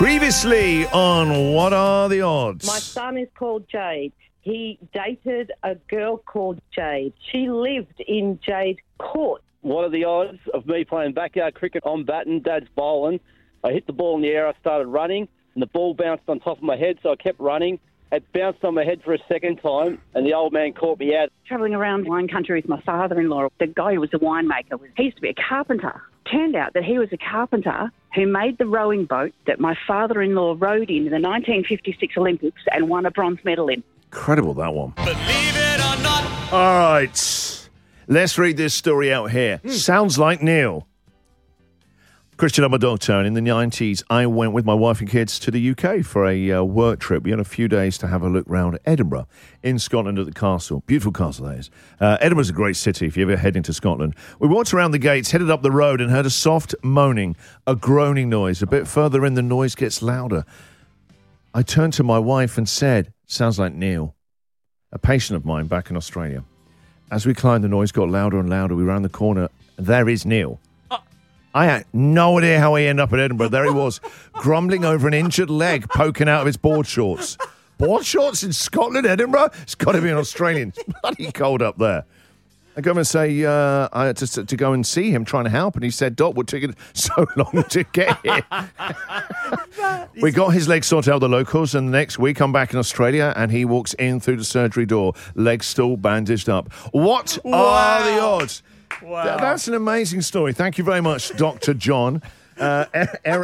Previously on What Are the Odds? My son is called Jade. He dated a girl called Jade. She lived in Jade Court. What are the odds of me playing backyard cricket on batting? Dad's bowling. I hit the ball in the air. I started running, and the ball bounced on top of my head, so I kept running. It bounced on my head for a second time, and the old man caught me out. Travelling around wine country with my father-in-law, the guy who was a winemaker, he used to be a carpenter. Turned out that he was a carpenter who made the rowing boat that my father-in-law rowed in the 1956 Olympics and won a bronze medal in. Incredible, that one. Believe it or not. All right. Let's read this story out here. Sounds like Neil. Christian, I'm a doctor, and in the 90s, I went with my wife and kids to the UK for a work trip. We had a few days to have a look round Edinburgh in Scotland at the castle. Beautiful castle, that is. Edinburgh's a great city if you ever head into Scotland. We walked around the gates, headed up the road, and heard a soft moaning, a groaning noise. A bit further in, the noise gets louder. I turned to my wife and said, sounds like Neil, a patient of mine back in Australia. As we climbed, the noise got louder and louder. We round the corner, and there is Neil. I had no idea how he ended up in Edinburgh. There he was, grumbling over an injured leg poking out of his board shorts. Board shorts in Scotland, Edinburgh? It's got to be an Australian. It's bloody cold up there. I go and say, I had to go and see him trying to help, and he said, Doc, what took it so long to get here? We got his leg sorted out with the locals, and the next week I'm back in Australia, and he walks in through the surgery door, leg still bandaged up. What are the odds? Wow. That's an amazing story. Thank you very much, Dr. John. To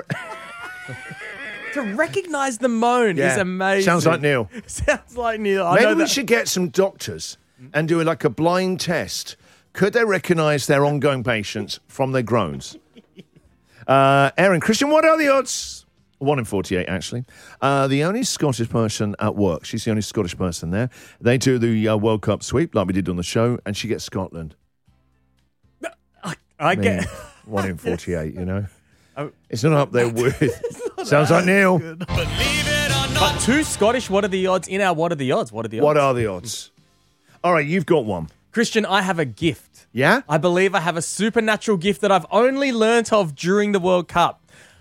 recognise the moan is amazing. Sounds like Neil. Sounds like Neil. Maybe we should get some doctors and do like a blind test. Could they recognise their ongoing patients from their groans? Erin, Christian, what are the odds? 1 in 48, actually. The only Scottish person at work. She's the only Scottish person there. They do the World Cup sweep like we did on the show, and she gets Scotland. I get 1 in 48, you know. Oh. It's not up there with. Sounds like Neil. Believe it or not. But two Scottish, what are the odds in our what are the odds? What are the odds? What are the odds? All right, you've got one. Christian, I have a gift. Yeah? I believe I have a supernatural gift that I've only learnt of during the World Cup.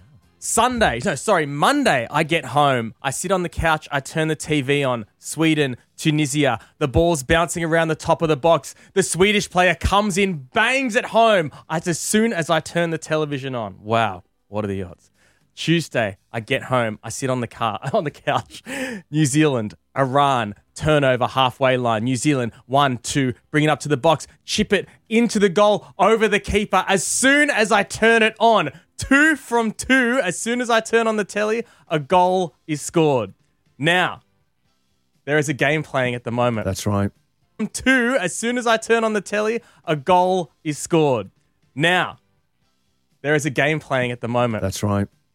Monday, I get home. I sit on the couch. I turn the TV on. Sweden, Tunisia. The ball's bouncing around the top of the box. The Swedish player comes in, bangs it home. As soon as I turn the television on. Wow, what are the odds? Tuesday, I get home. I sit on the couch. New Zealand, Iran, turnover halfway line. New Zealand, 1-2, bring it up to the box, chip it into the goal, over the keeper. As soon as I turn it on, 2 from 2, as soon as I turn on the telly, a goal is scored. Now, there is a game playing at the moment. That's right. 2, as soon as I turn on the telly, a goal is scored. Now, there is a game playing at the moment. That's right.